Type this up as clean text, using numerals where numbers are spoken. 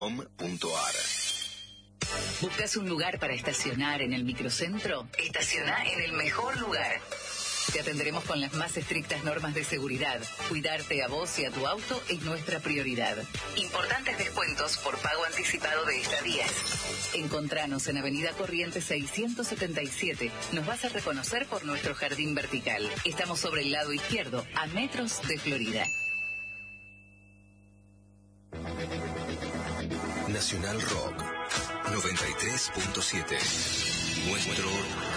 .com.ar. ¿Buscas un lugar para estacionar en el microcentro? Estaciona en el mejor lugar. Te atenderemos con las más estrictas normas de seguridad. Cuidarte a vos y a tu auto es nuestra prioridad. Importantes descuentos por pago anticipado de estadías. Encontranos en Avenida Corrientes 677. Nos vas a reconocer por nuestro jardín vertical. Estamos sobre el lado izquierdo, a metros de Florida. Nacional Rock 93.7. Nuestro